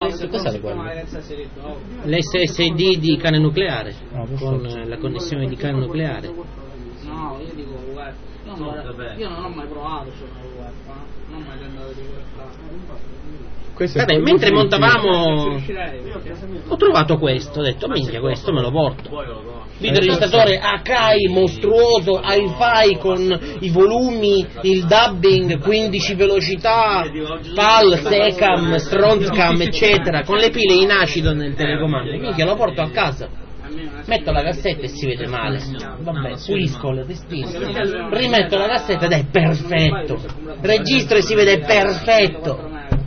Cos'è quello? L'SSD di cane nucleare, con la connessione di cane nucleare. No, io dico web. Io non ho mai provato su una web, non ho mai tentato di web. Vabbè, mentre montavamo ho trovato questo, ho detto minchia, questo me lo porto. Videoregistratore Akai mostruoso, hi-fi con i volumi, il dubbing, 15 velocità, PAL, SECAM, Stronzcam, eccetera, con le pile in acido nel telecomando. Minchia, lo porto a casa. Metto la cassetta e si vede male. Vabbè, pulisco le testine. Rimetto la cassetta ed è perfetto. Registro e si vede perfetto.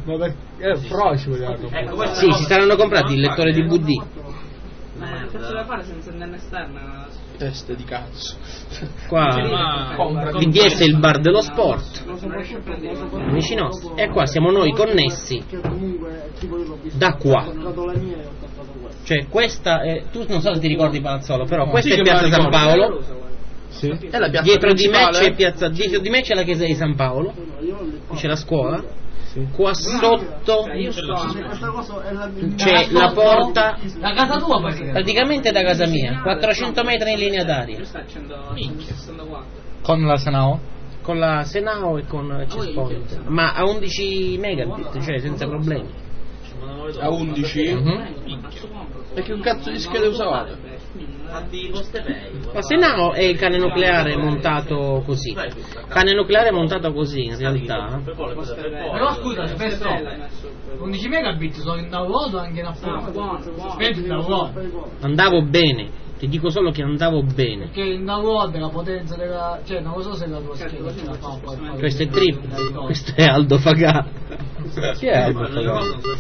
Sì, si saranno comprati il lettore DVD. Cosa da fare senza antenne esterna? Teste di cazzo. Qua VDS è il bar dello sport. Amici nostri. E qua siamo noi connessi da qua. Cioè questa è, tu non so se ti ricordi Palazzolo, però questa è Piazza San Paolo. Sì. È la piazza Dietro di me principale. c'è dietro di me c'è la chiesa di San Paolo. Qui c'è la scuola. Qua sotto c'è la porta. La casa tua Praticamente da casa mia, 400 metri in linea d'aria. Con la Senao? Con la Senao e con Checkpoint. Ma a 11 megabit, cioè senza problemi. A 11? E che un cazzo di schede usavate? La Senao è il cane nucleare montato così. Cane nucleare montato così in realtà. Però scusa, spesso 11 megabit sono in download o anche in upload? Spento in download. Andavo bene, ti dico solo che andavo bene. Perché in download la potenza della... cioè non lo so se la tua scheda ce la fa poi. Questo è Trip, questo è Aldo Fagà. Chi è Aldo Fagà?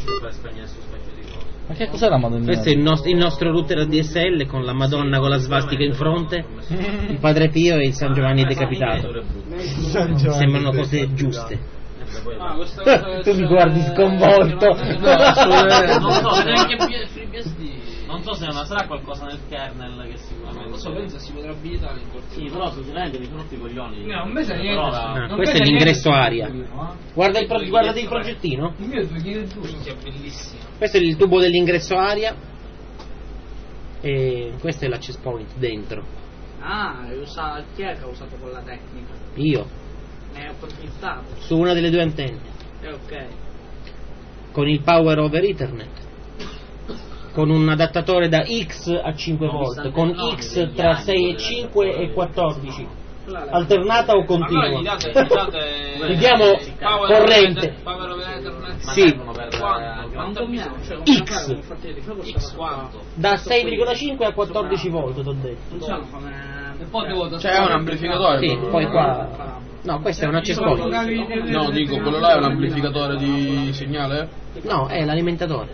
Ma che cos'è la Madonna? Questo è il nostro router ADSL con la Madonna con la svastica in fronte, il Padre Pio e il San Giovanni decapitato. Sembrano cose giuste. Tu mi guardi sconvolto. Non so se sarà qualcosa nel kernel che sicuramente. Non so, penso si potrà abilitare in corso. Sì, però sinceramente mi sono i coglioni. No, non mi sa niente. Questo è l'ingresso aria. Guardate il progettino. Il mio è 2002. Minchia, bellissimo. Questo è il tubo dell'ingresso aria. E questo è l'access point dentro. Ah, chi è che ha usato quella tecnica? Io. Ne ho approfittato. Su una delle due antenne. Ok. Con il power over ethernet. Con un adattatore da X a 5 volt, con X tra 6,5 e 14, alternata o continua? Gli diamo corrente. Sì. X da 6,5 a 14 volt, t'ho detto. Cioè è un amplificatore? Sì, poi qua. No, questo è un access point. No, dico, quello là è un amplificatore di segnale? No, è l'alimentatore.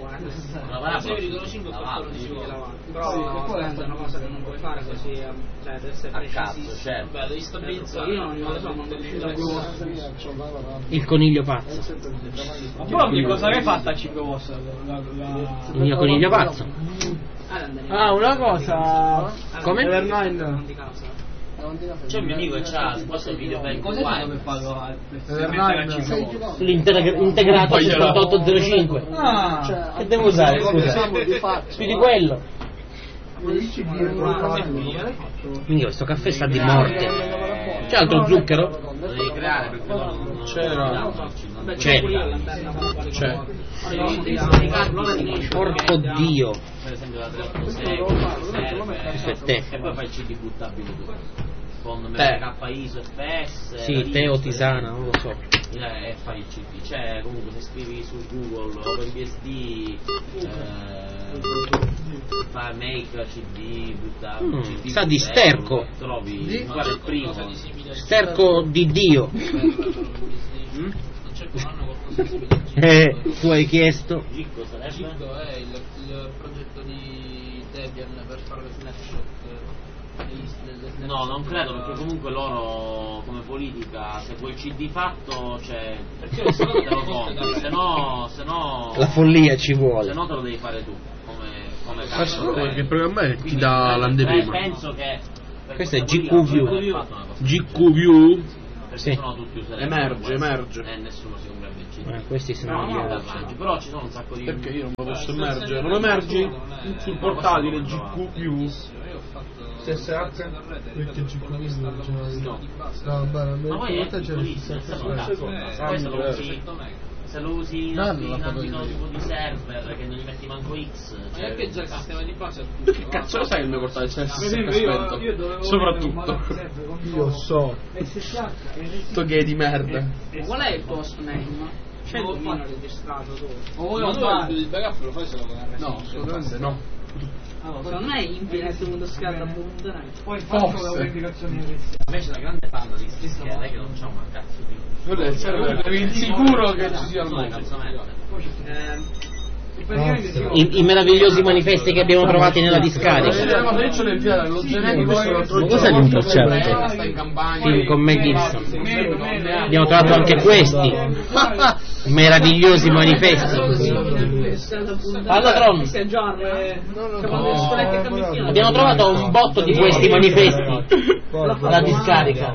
Però questa è una cosa che non puoi fare così, cioè deve essere precisissimo. Devi stabilizzare. Io non lo so, non devo riuscire a Il coniglio pazzo. Ma proprio cosa hai fatto a 5 volt? Il mio coniglio pazzo. Ah, una cosa. Come? C'è un mio amico che c'ha questo video per Integrato 5805. Che devo usare? Scusa. Più di quello. Quindi questo caffè sta di morte. C'è altro zucchero? Lo devi creare perché non C'è. C'è. Porco Dio. per esempio la 386 Questo è te. e poi fai il CD buttabile tu con MK ISO FPS Sì, te o Tisana, non lo so. e fai il CD. C'è comunque se scrivi su Google OpenBSD fa make CD buttabile CD sa di sterco. trovi guarda il primo Sterco di Dio. Non c'è qualcosa di simile. Tu hai chiesto. Gicco sarebbe? Gicco è il progetto di Debian per fare le snapshot. No, non credo perché comunque loro come politica se vuoi il CD fatto cioè perché te lo compri, se no La follia ci vuole. se no te lo devi fare tu come cazzo Che programma è? Ti dà l'anteprima? penso che Questo è GQ View. GQ View? perché sennò tutti userebbero emerge e nessuno si compra il CD. Questi sono migliori. Però ci sono un sacco di... Perché io non lo posso emergere? Non emergi sul portatile GQ+. SSH? Perché GQ+? No. No, bene, Ma poi è c'è piccolissimo, poi se lo usi in ambito tipo di server che non gli metti manco X, cioè che già il sistema di base Tu che cazzo lo sai il mio portatile? Soprattutto io so sto gay di merda. qual è il post name? C'è il domino registrato dove? Il backup lo fai solo con RSS? No, assolutamente no. Secondo me infinite.scat.net. Poi Forse. l'autenticazione invece la grande palla di sti schede è che non c'ha una cazzo di... Quello è il server, eri sicuro che ci sia il mondo. I meravigliosi manifesti che abbiamo trovati nella discarica. Ma cos'è l'intercetto? Sta in campagna. Film con Mel Gibson. Abbiamo trovato anche questi meravigliosi manifesti. Allora, abbiamo trovato un botto di questi manifesti alla discarica.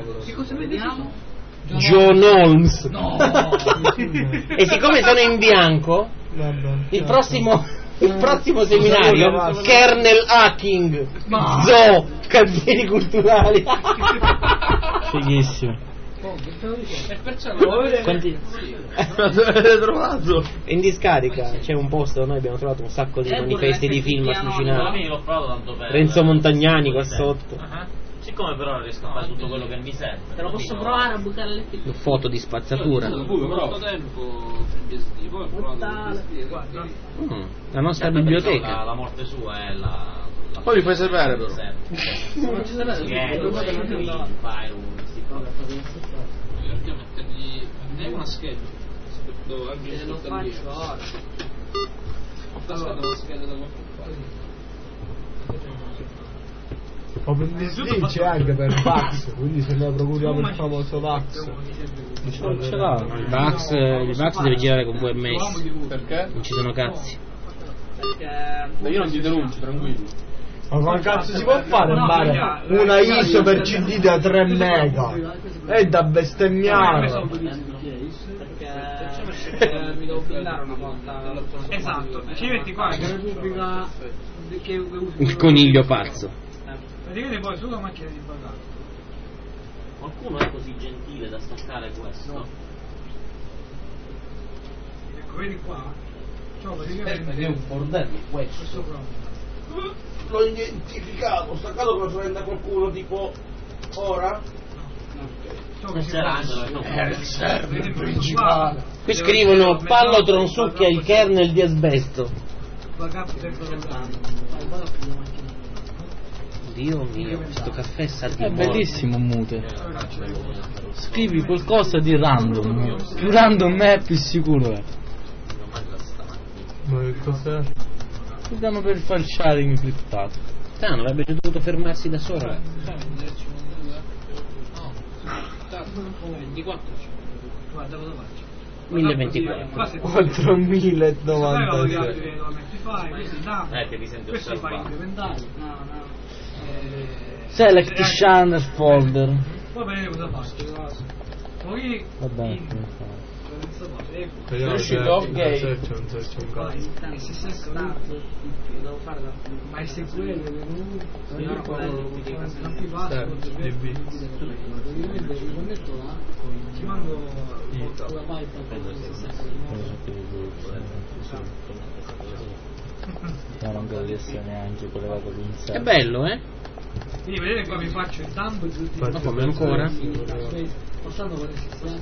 John Holmes. E siccome sono in bianco, il prossimo seminario, kernel hacking, zoo, cantieri culturali. Fighissimo. E perciò L'avete trovato? In discarica c'è un posto dove noi abbiamo trovato un sacco di manifesti di film allucinanti. L'ho provato tanto per... Renzo Montagnani qua sotto. Siccome però riesco a fare tutto quello che mi serve. te lo posso provare a buttare le figlie. Foto di spazzatura. Molto tempo FreeBSD, poi ho provato guarda. La nostra Certo, biblioteca. La morte sua è la Poi mi fai sapere però. Non ci sarà Perché mettergli una scheda rispetto anche lo faccio ora. Ho passato una scheda da qualche parte. OpenBSD c'è anche per Vax, quindi se noi procuriamo il famoso Vax. Non ce l'ha. Il Vax deve girare con VMS. Perché? Non ci sono cazzi. Ma io non ti denuncio, tranquillo. Ma come cazzo si può fare una ISO per CD da 3 mega? È da bestemmiare. Perché mi devo brillare una volta. Esatto, ci metti qua che Repubblica Il coniglio pazzo. praticamente poi sulla macchina di bagaglio. Qualcuno è così gentile da staccare questo? No. Ecco, vedi qua. Cioè, praticamente È un bordello questo. proprio. L'ho identificato, ho staccato che lo prenda qualcuno tipo ora? Non c'era Angelo, È il server principale. Qui scrivono Pallotron succhia il kernel di asbesto. Backup sempre lontano. Dio mio, questo caffè sa di È morte. bellissimo Mute. Scrivi qualcosa di random. Più random è, più sicuro è. Ma che cos'è? Ti danno per fare il sharing criptato. Strano, avrebbe dovuto fermarsi da solo. 24. Guarda cosa faccio. 1024. 4096. che mi sento Questo fai osservato. incrementale. No. Select Shanner folder. Poi vedete cosa faccio. Poi Va bene. Vediamo se Uscito off gay. c'è un cazzo. Devo fare la ma i sequeli ti mando la non credo di essere neanche collegato all'inizio. È bello, eh? quindi vedete qua vi faccio il dump Ma come ancora? passando con il sistema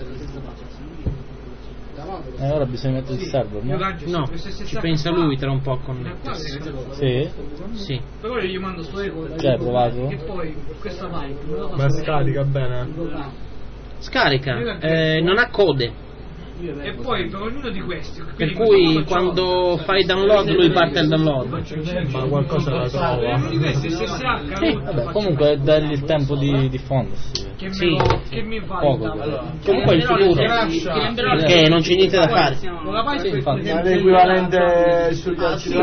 ora bisogna mettere il server, no? No, ci pensa lui tra un po' a connettersi. Sì? Sì. Però io gli mando sto eco Cioè, hai provato? che poi questa vibe Ma scarica bene. Scarica, non ha code. E poi per ognuno di questi. Per cui quando fai download lui parte il download. Ma qualcosa la trova. Vabbè, comunque dagli il tempo di diffondersi. Sì. Che mi fa Poco. Comunque è il futuro. Perché non c'è niente da fare. Sì, infatti. È l'equivalente sugli altri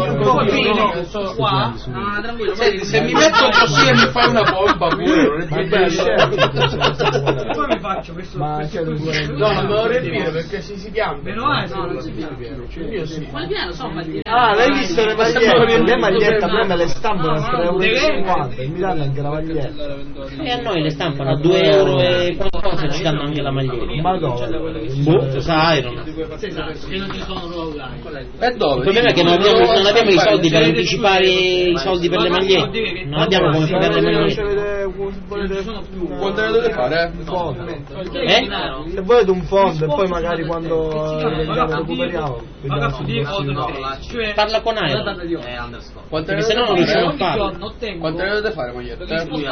Se mi metto così e mi fai una bomba pure, poi mi faccio questo. Ma c'è un no, non me lo riempire perché si pianta. Meno male se non si piano. Io sì. Ma piano sono l'hai visto le magliette? Le magliette a me me le stampano a 3,50 €, mi danno anche la maglietta. E a noi le stampano a 2 euro e qualcosa, ci danno anche la maglietta. Ma dove? Boh, sa Iron. Che non ci sono online. E dove? Il problema è che non abbiamo i soldi per anticipare i soldi per le magliette. Non abbiamo come pagare le magliette. Quanto ne dovete fare? Se volete un fondo e poi magari quando recuperiamo Parla con Iron. Perché se no non riusciamo a farlo. Quanto ne dovete fare magliette?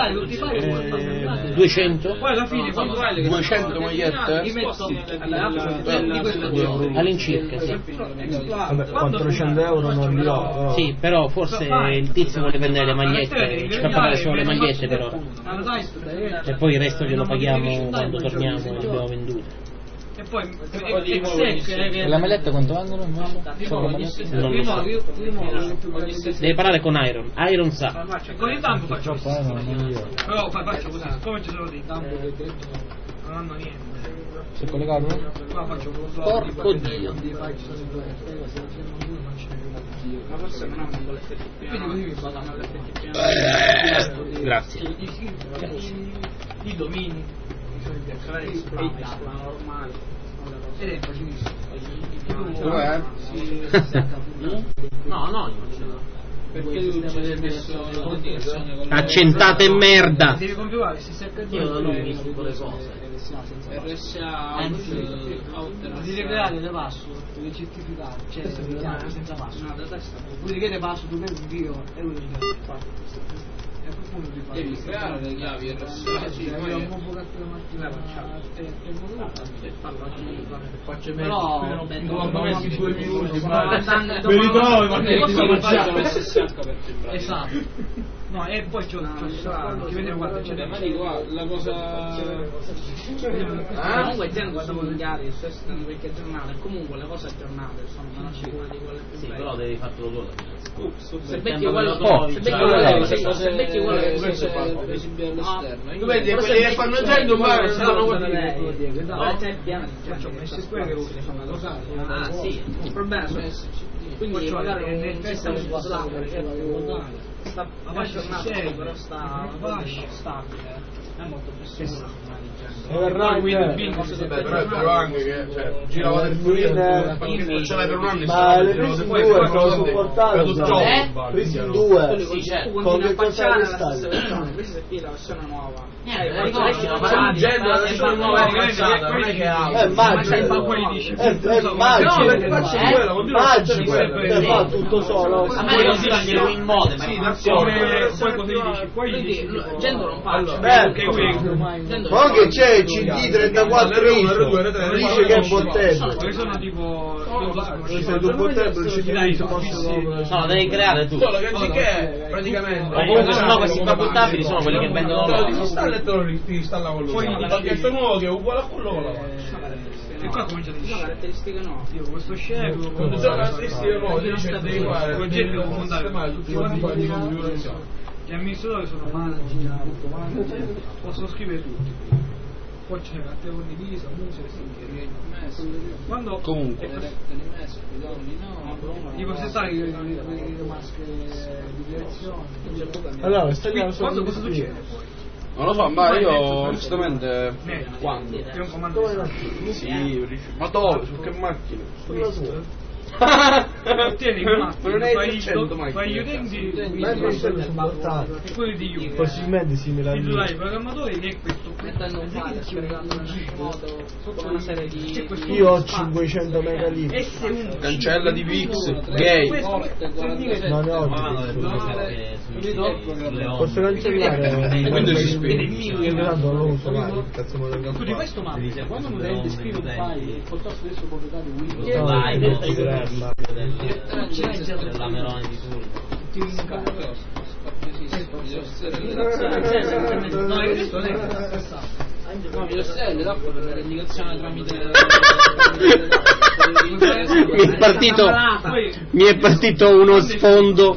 200? Poi alla fine quando vai 200 magliette? All'incirca, sì. Vabbè, 400 € non li ho. Sì, però forse il tizio vuole vendere le magliette, ci fa pagare solo le magliette per ora. E poi il resto glielo paghiamo quando torniamo e le abbiamo vendute. E poi E la maglietta quanto vengono invece? Solo la maglietta? Non lo so. Devi parlare con Iron. Iron sa. ogni tanto faccio Poi non io. però faccio così come ci sono dei tanto non hanno niente. Si è collegato? Qua faccio Porco Dio. ma forse non hanno l'FTP quindi così mi pagano l'FTP Grazie. i domini normali ed è facilissimo. No, non ce l'ho. Perché tu ci hai messo Accentate merda. devi comprovare se si è Io non ho visto quelle cose. RSA devi creare le password, devi certificare, cioè senza password. Vuol dire che le password tu per un dio e lui non devi creare le chiavi RSA, però messi 2 minuti esatto. No, e poi c'ho che vedere guarda c'è la cosa comunque già guardavo gli diari sono vecchie aggiornate comunque le cose aggiornate sono meno sicure di quelle più Sì, belle. però devi farlo tu. Se becchi quello che visibile all'esterno Tu vedi quelli che fanno gente umano stanno no, c'è piano ci ho messo quelle che sono cosa Ah, sì. il problema è quindi magari nel testo non può stare sta aggiornato però sta stabile è molto più sicuro Però anche che girava del non ce l'hai per un anno ma le prese 2 sono supportate. Presi 2 con che cosa restato? questa è la versione nuova fa tutto solo. A me non si va dire in modo, poi dici Gendo non faccio ma che c'è CD 34 ISO dice che è bottega sono tipo se tu bottega il CD No, devi creare tu. solo che anziché praticamente O comunque se no questi qua buttabili sono quelli che vendono te lo loro. disinstalla e te lo reinstalla con lo pacchetto nuovo che è uguale a quello con la e qua comincia a dire caratteristiche no tipo questo scemo quando sono caratteristiche nuove dice devi fare progetti devo montare tutti quanti gli amministratori sono magici possono scrivere tutti poi c'è la cartella condivisa musica quando comunque tipo se sai le maschere di direzione allora quando cosa succede poi? non lo so ma io onestamente quando? È un comando sì ma dove? su che macchina? sulla tua ottieni fai gli utenti ma è supportato e quelli di user possibilmente simile a il titolare programmatori che è questo mettendo un file scaricando una serie di... Io ho 500 megalitri. Cancella di VX, gay. No, ne ho. Posso cancellare? Windows si spiega. Io tanto non lo uso mai. Cazzo me lo Tu di questo mappa, quando un utente scrive un file, piuttosto adesso proprietario Windows, la Meloni di turno. ti incarica. No, io detto lei. No, mi lo stai, dopo per l'indicazione tramite mi è partito uno sfondo.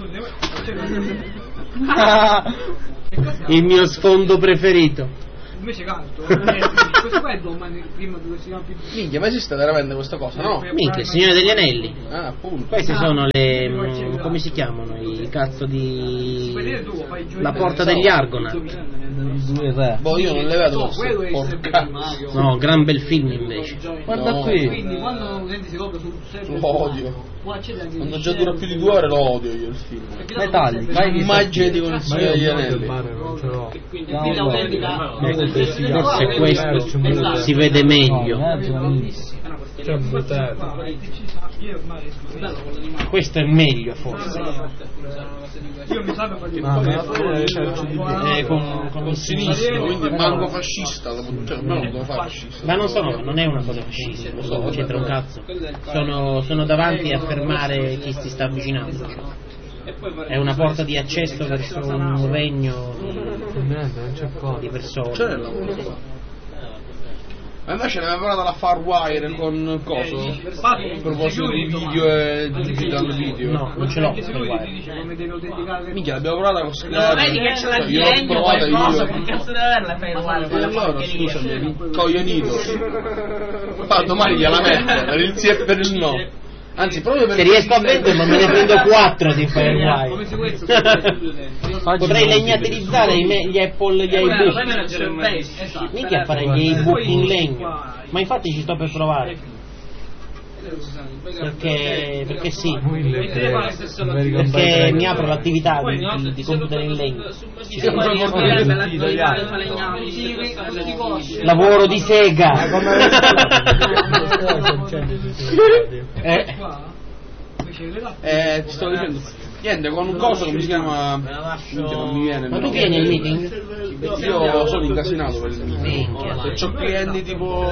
Il mio sfondo preferito. Invece caldo, questo qua è domani prima dove si chiama più. Minchia, ma esiste veramente questa cosa, no? Minchia, il Signore degli Anelli. Ah, appunto. Queste sono le... come si chiamano? I cazzo di... la porta degli Argonaut. Boh, io non le vedo queste. Porca. No, gran bel film invece. Guarda No. qui. Quindi quando l'utente si copre sul server, Lo odio. può accedere anche Quando già dura più di 2 ore lo odio io il film. Metallic, vai di Immaginati con il Ma Signore io degli non Anelli. non ce l'ho. Forse questo si vede meglio. C'è un butello. Questo è meglio forse. io mi sa per Ma pure c'è il CD. Con sinistro, quindi manco fascista, cioè almeno non devo fare fascista. Ma non è una cosa fascista, lo so, non c'entra un cazzo. Sono davanti a fermare chi si sta avvicinando. È una porta di accesso verso un regno Niente, non c'è cosa. di persone. C'è il lavoro. Ma invece ne aveva parlato la Farwire con coso? A proposito di video e digital video. No, non ce l'ho per lui guarda. ti dice come devi autenticare. Minchia, l'abbiamo provata con Skype. Vedi che ce l'ha Io l'ho Genio provata qualcosa, io. che cazzo deve averla per fare E quella allora, porcheria? scusami, coglionito. Ma domani gliela metto, per il sì e per il no. Anzi, proprio per Se riesco a venderlo me ne prendo 4 di Firewire. Potrei legnaterizzare gli Apple, gli iBook. Mica fare gli ebook in legno. Ma infatti ci sto per provare. Perché sì. Perché mi apro l'attività di computer in legno. Lavoro di sega. ti stavo dicendo, niente, con un coso come si chiama? Minchia, non mi viene. Ma tu vieni al meeting? Io sono incasinato per il Minchia. se c'ho clienti tipo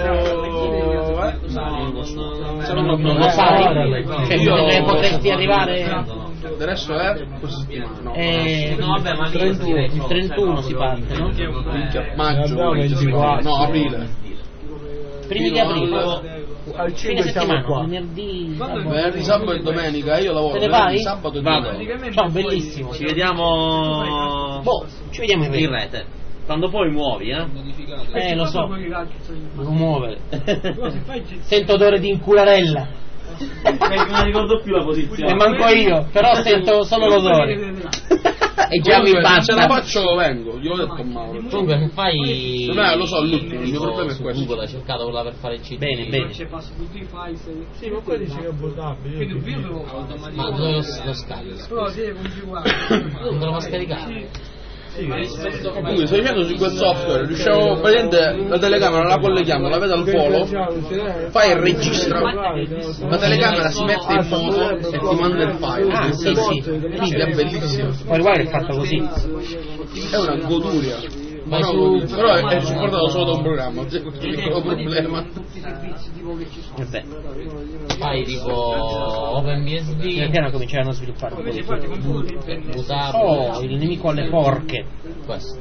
Non lo sai? Cioè, potresti arrivare... adesso è questa settimana, no? No, vabbè, ma il 31 si parte, no? Minchia, maggio, Abbiamo 24. no, aprile. Primi di aprile. Al Fine 5 siamo settimana, qua. venerdì, Venerdì, sabato e domenica, io lavoro te ne venerdì, vai? sabato e Vado. domenica. Ciao, bellissimo. Ci vediamo Boh, ci vediamo in in rete. rete. Quando poi muovi, Lo so. Devo muovere. Sento odore di incularella. Non ricordo più la posizione. E manco io, però sento solo l'odore. E già mi Comunque, se la basta. faccio vengo, glielo ho detto a Mauro. Comunque che fai? Lo so, l'ultimo, il mio problema è su questo. Google hai cercato quella per fare il CD. Bene, bene. C'è passo tutti i file. Sì, ma poi dice che è votabile. Quindi io devo Ma dove lo scarichi? però si deve configurare. Non te lo fa scaricare? Comunque, sto dicendo su quel software, riusciamo, praticamente la telecamera la colleghiamo, la vedo al volo, fai e registra, la telecamera si mette in moto e ti manda il file. Ah, sì, sì. Minchia, è bellissimo. Firewire è fatta così. È una goduria. Ma no, però è supportato solo da un programma, c'è questo piccolo problema. Tutti i servizi tipo che ci sono. Vabbè. Fai tipo OpenBSD, Piano piano cominciano a sviluppare Invece un poi ti po'. configuri per Oh, il nemico alle porche. questo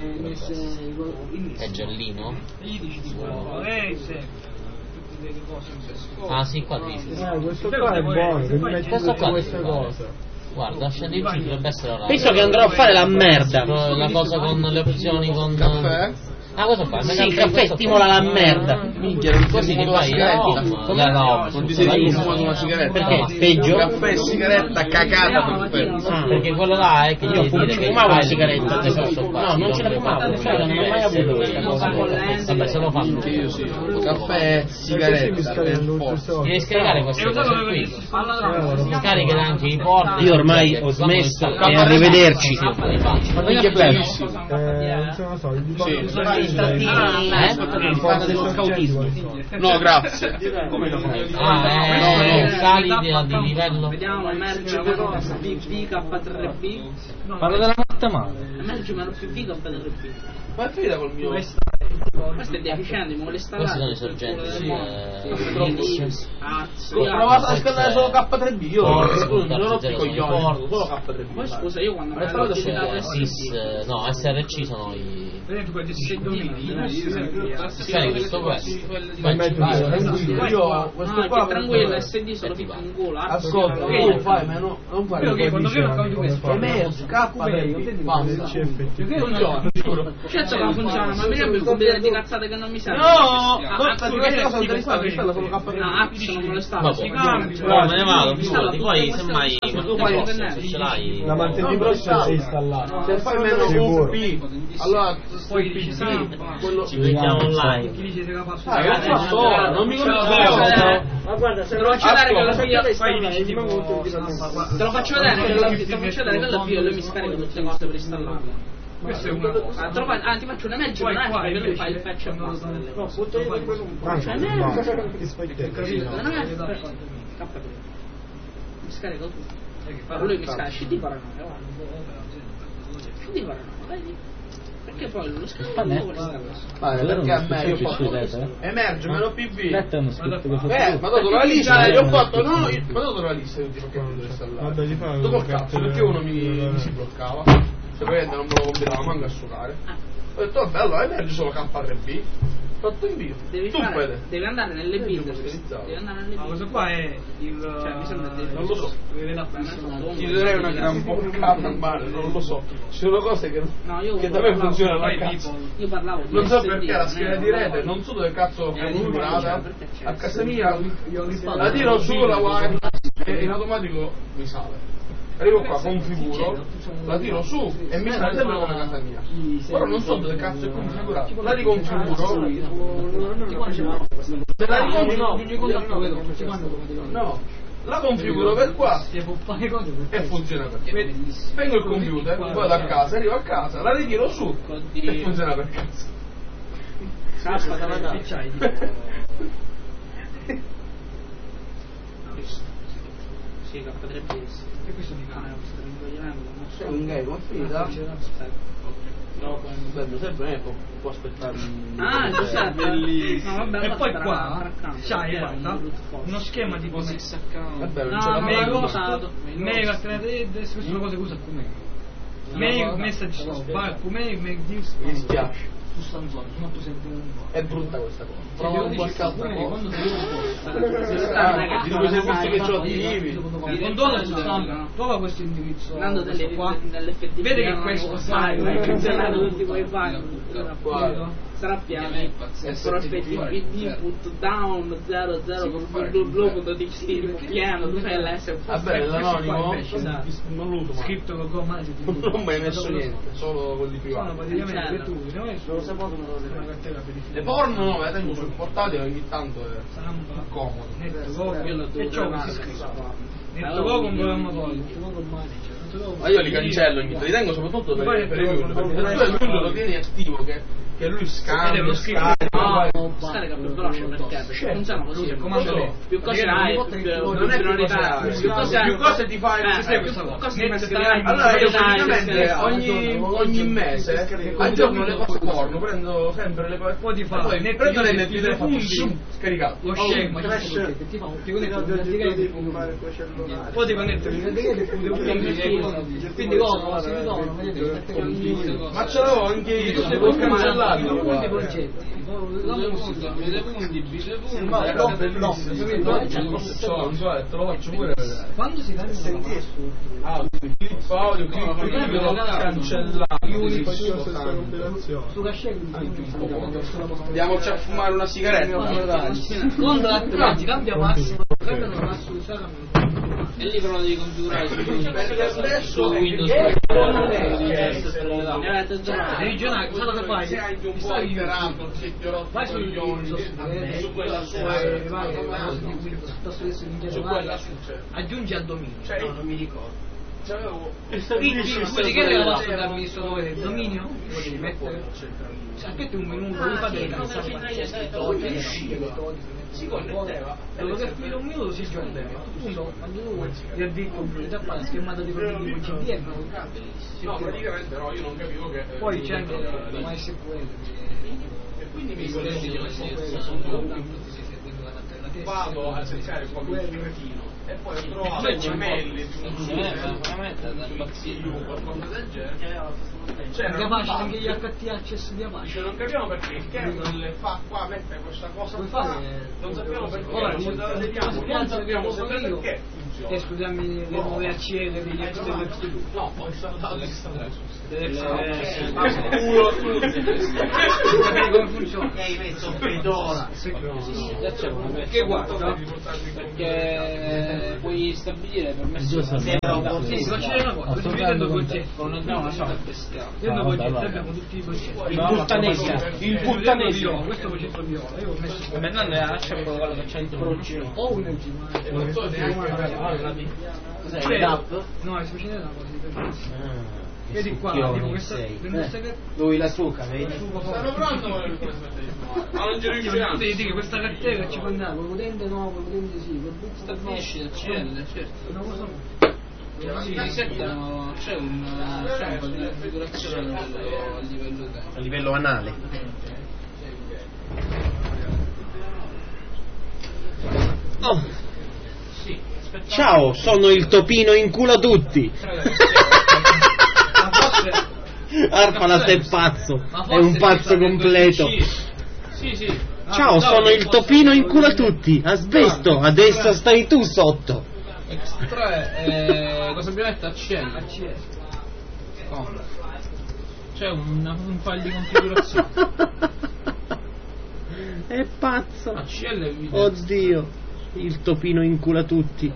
è giallino? gli dici tipo se tutte le cose. Ah sì, qua dici. Questo qua è buono, che mi metti Questo tutte qua queste dici. cose. Guarda, scendi giù, dovrebbe essere orario. Penso che andrò a fare la merda. La cosa con le opzioni con... Caffè? Ah, questo qua, Sì, il caffè stimola la merda. Minchia, non Così fumo ti la fai sigaretta. no, Non ti sei fumato una sigaretta? Perché? Peggio? Caffè e sigaretta cagata perfetto. Ah, perché quello là è che io devi dire che fumavo la fai sigaretta. tutte queste cose qua. No, non ce la fumavo, cioè non ho mai avuto questa cosa. Vabbè, se lo fanno. Anche io sì. Caffè e sigaretta per forza. Devi scaricare queste cose qui. Scarica anche i porti. Io ormai ho smesso e arrivederci. Ma minchia è bellissimo. Non so, il Sì, strati, parla dello scautismo. No, grazie. Sali di livello. Vediamo, emerge VK3B. Parla della matematica. Emerge meno più VK3B. Ma è finita col mio. Questo è deficiente, mi vuole stare. Questi sono i sorgenti. Ho provato a scaldare solo K3B. Io non ho più coglioni, solo K3B. Poi scusa, io quando c'è no, SRC sono i. Vedete quei segnini. Cioè, questo qua. Io questo qua tranquillo, SD solo tipo un culo. ascolta, tu fai meno, non fai Perché quando vedo che questo per me scappa basta. funziona, giuro. Certo che non funziona, ma mi abbia combinato di cazzate che non mi servono. No, questa cosa non installa solo K3B. No, Action non me lo installa. No, me ne vado, figurati, poi semmai ce l'hai. La martedì prossimo sei installato. Se fai meno un P, allora Poi dici Ci vediamo online. chi dice che la fa su non mi conosco. Ma guarda, se lo faccio vedere che la figlia poi dici tipo te lo faccio vedere che la figlia lui mi scarica tutte le cose per installarla. questo è una cosa. Ti faccio una mezza perché lui fa il patch e basta. Mi scarica tutto. Lui mi scarica CD paranoia. CD paranoia, vedi? Perché poi lo scarica perché emerge meno PV. Aspetta, hanno scritto che Ma dato la lista, gli ho fatto no, ma dato la lista io dico che non devo installare. Vabbè, gli fai Dopo cazzo, perché uno mi si bloccava? Se praticamente non me lo combinava manco a suonare. Ho detto vabbè, allora emerge solo K3B. Fatto invio. Devi andare nelle build. Ma questo qua è il Non lo so. Ti Ti darei una gran boccata al mare, non lo so. Ci sono cose che da me funzionano a cazzo. Io parlavo di Non so perché la scheda di rete, non so dove cazzo l'ho configurata. A casa mia la tiro su la wifi e in automatico mi sale. Arrivo qua, configuro, la tiro su e mi sale sempre come casa mia. Però non so dove cazzo è configurato. La riconfiguro. Se la riconfiguro. No. La configuro per qua e funziona per te. Vengo il computer, vado a casa, arrivo a casa, la ritiro su e funziona per cazzo. Caspita la caccia. Sì, K3B. e questo mi cambia. C'è un gay, ma finita? No, sempre può aspettare. Ah, Giuseppe. No, vabbè, E poi qua c'hai guarda uno schema tipo Vabbè, non c'è no, la non mega. l'ho usato. mega 3D, queste sono cose che usa come message stop, vai come Mi dispiace. su Samsung, non tu senti un po'. È brutta questa cosa. Prova un qualche altra cosa. Quando Di due servizi che ho attivi. condono trova questo indirizzo Dando delle qua. nell'FTP. Vede che questo sai, sai, funzionato tutti i wifi. Qua. Sarà piano. Però aspetti PD put down 00 con blu.txt piano, tu fai l'S. Vabbè, l'anonimo Esatto. non lo uso mai. Scritto con gomma Non ho mai messo niente, solo quelli sono privati. praticamente tu, non saputo una cartella per Le porno no, le tengo sul portatile ogni tanto è Samba, comodo. e ciò che si scrive. Netto go con programmatore, netto go con manager. Ma io li cancello ogni tanto, li tengo soprattutto per i Windows, perché se tu hai il Windows lo tieni attivo che lui scarica, No, scarica più veloce perché funziona così. Più cose hai, non è priorità, più cose ti fai, più cose ti metterai. allora io praticamente ogni mese aggiorno le cose porno, prendo sempre le cose, Poi ti fa poi prendo le MP3 fundi, scaricato. lo scema, ti fa un poi ti connetti quindi cosa si ritorna, Ma ce l'avevo anche io, devo cancellarlo qua. Te lo faccio pure vedere. quando si cambia Clip audio, clip video, cancellato. su cascella Andiamoci a fumare una sigaretta. quando l'attrezzo cambia massimo cambiano massimo E lì però devi configurare Adesso Windows. regionale cosa fai? sei anche un po' alterato, se ti ho rotto Vai i sul coglioni su quella sua aggiungi al dominio cioè non mi ricordo Dopodiché la pasta dell'amministratore del dominio, lo devi mettere. Aspetta un minuto, lui fa delle cazzate pazzesche, dopo che finito un minuto si schiude. Appunto, quando tu gli avvii già qua la schermata di quelli CDM. No, praticamente no, io non capivo che... Poi c'è anche MySQL. E quindi mi vado a cercare qualche cretino e poi ho trovato gemelli veramente da imbazziglio o qualcosa del genere. Apache, anche gli HTHS di Apache. Non capiamo perché il kernel le fa qua, mette questa cosa qua, non sappiamo perché, non sappiamo perché funziona. Scusami, le nuove ACL degli XTL. No, poi sono come funziona? Hai messo Fedora. Perché guarda, perché puoi stabilire permesso Giusto, sì, faccio una cosa, sto vedendo il concetto, non andiamo a vedendo il concetto, abbiamo tutti i concetti. Il puttanesimo. Questo concetto viola, io ho messo. Ma non lascia quello che c'è in croce. O un non so neanche Cos'è? Il DAP? no, è semplicemente una cosa di vedi qua, tipo questa lui la suca, vedi? stanno pronto ma non ci riusciamo. Devi dire questa cartella ci può andare, quel potente no, quel potente sì, quel boot Stabilisci il CL, certo. una cosa Si risettano, c'è una configurazione a livello utente. A livello anale. Oh. Sì, Ciao, sono il topino in culo a tutti. Arfana sei pazzo, è un pazzo completo. Sì. Ciao, sono il topino in culo a tutti. Asbesto, adesso stai tu sotto. X3, cosa abbiamo detto? ACL. Oh. C'è un file di configurazione. È pazzo. ACL è evidente. Oddio, il topino in culo a tutti.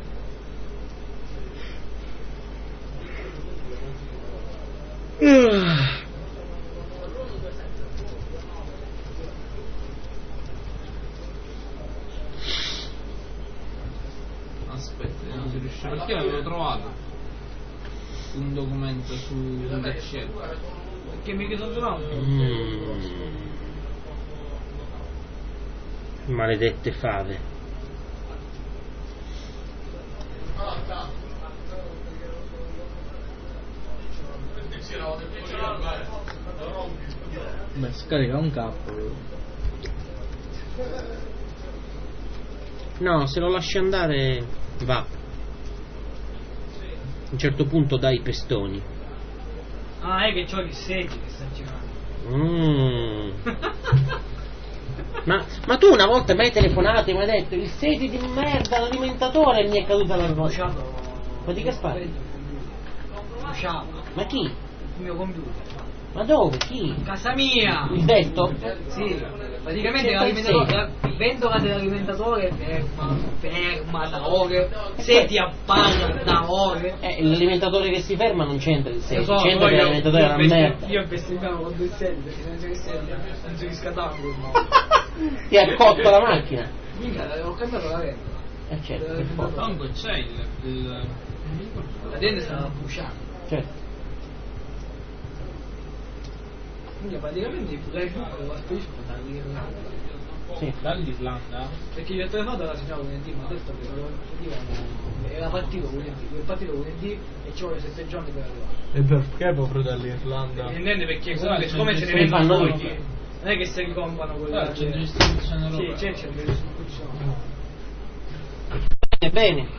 Aspetta, non si riesce. Perché l'avevo trovato un documento su ACL. che mi sono trovato. Maledette fave. Beh, scarica un capo. No, se lo lasci andare va. A un certo punto dai i pestoni. Ah, è che c'ho il seggi che sta girando. Ma tu una volta mi hai telefonato e mi hai detto il seti di merda, l'alimentatore, e mi è caduta la voce. Ma di che spari? Ma chi? Il mio computer. Ma dove? Chi? Casa mia! Il detto? Sì, praticamente l'alimentatore, la ventola dell'alimentatore ferma da ore, se ti appare da ore. L'alimentatore che si ferma non c'entra il seti, Lo so, c'entra che l'alimentatore è una merda. Io bestemmiavo con 2 sedi, perché senza che sedi non si riscattava quel Ti ha cotto la macchina? Minchia, ho cambiato la ventola. Certo, per forza. Comunque c'è La tenda stava bruciando. Certo. Quindi praticamente l'iPhone lo spedisco dall'Irlanda. Sì. dall'Irlanda. Perché gli ho telefonato la signora lunedì, mi ha detto che era partito lunedì, e ci vuole 7 giorni per arrivare. E perché proprio dall'Irlanda? Intende perché Guarda, siccome ce se ne ne vengono fanno molti, tutti. non è che se li comprano quelli C'è distribuzione europea. Sì, c'è delle distribuzioni. Bene.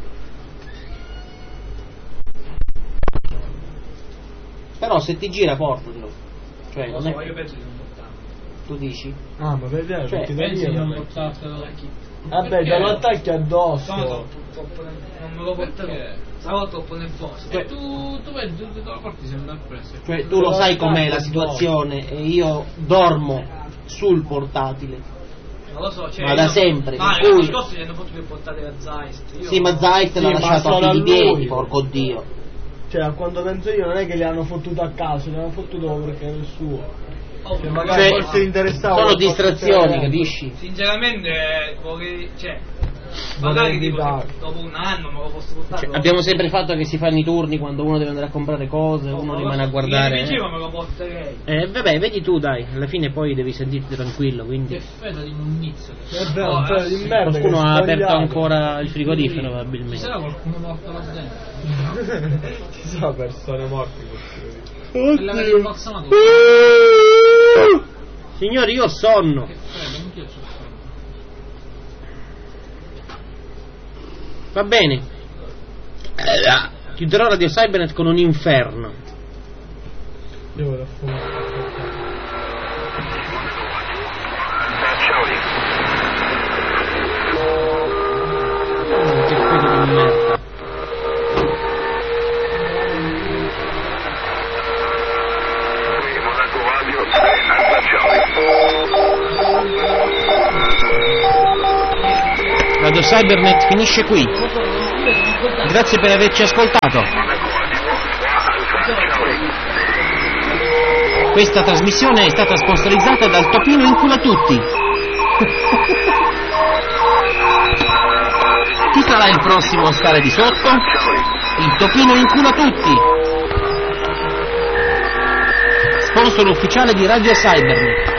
Però se ti gira portalo. Cioè, Non non so, è... io penso di non portarlo. Tu dici? Ah, ma vedete, Cioè, perché da Pensi di non lì... portartelo? Vabbè, te lo attacchi addosso. Non me lo porterò. Sarò troppo nervoso. Cioè, Tu te lo porti sempre appresso. Cioè, tu lo sai com'è la situazione e io dormo sul portatile. Non lo so, cioè, Ma da sempre, Ma per cui- l'anno scorso gli hanno fatto per portare la Zeist. Sì, ma Zeit l'ha Sì, ma lasciato a solo a piedi piedi, lui. porco dio. Cioè, a quanto penso io, non è che li hanno fottuto a caso, li hanno fottuto perché era il suo. Oh, Che magari Cioè, forse interessava. sono qualcosa distrazioni, di- capisci? Sinceramente vorrei, cioè, magari tipo, dopo un anno me lo posso portare. Cioè, abbiamo sempre fatto che si fanno i turni quando uno deve andare a comprare cose, uno rimane a guardare. Diceva me lo porterei. Vabbè, vedi tu, dai, alla fine poi devi sentirti tranquillo, quindi. Che freddo di immondizia. Di merda. Qualcuno ha aperto ancora il frigorifero, Ci probabilmente. sarà qualcuno morto là dentro? Ci sono persone morte. E l'avete imbalsamato? Signori, io ho sonno. Che freddo, non piace il freddo. Va bene. Chiuderò Radio Cybernet con un inferno. Io vado a fumare. Che pedo di merda. Radio Cybernet finisce qui. Grazie per averci ascoltato. Questa trasmissione è stata sponsorizzata dal Topino Incula Tutti. Chi sarà il prossimo a stare di sotto? Il Topino Incula Tutti. Sponsor ufficiale di Radio Cybernet.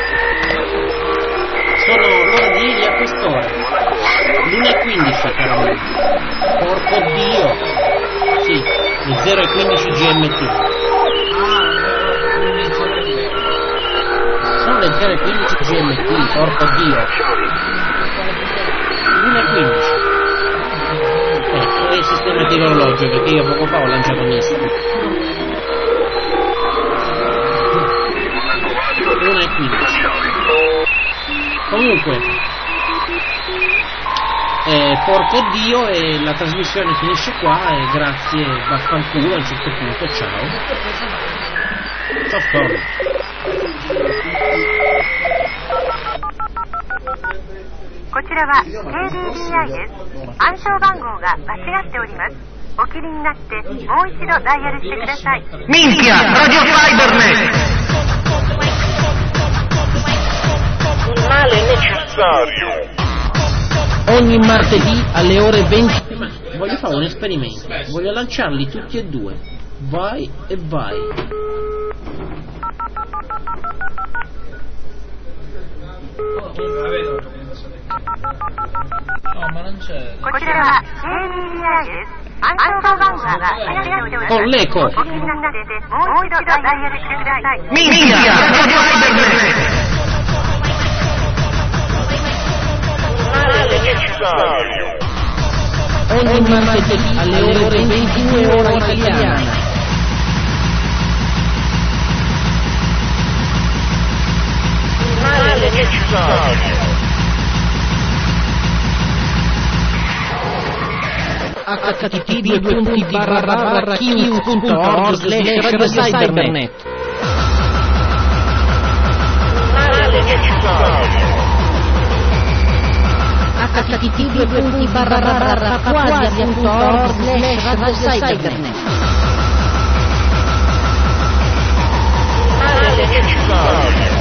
Sono l'ora di ieri a quest'ora. 1:15, caro amico. Porco Dio. Sì, le 0:15 GMT. Sono le 0:15 GMT, porco Dio. 1:15. È il sistema di orologio, perché io poco fa ho lanciato Nist. 1:15. Comunque, porco Dio, e la trasmissione finisce qua, e grazie, vaffanculo a un certo punto, ciao. Ciao Storm. Minchia, Radio Cybernet! Il male necessario. Ogni martedì alle ore 20. Voglio fare un esperimento. Voglio lanciarli tutti e due. Vai e vai. No, ma non c'è. Con l'eco. Minchia! Male necessario. Ogni martedì alle ore 22 ora italiana. Male necessario. http://kius.org/radiocybernet. Male necessario. http://quasia.org/radiocybernet. Male necessario.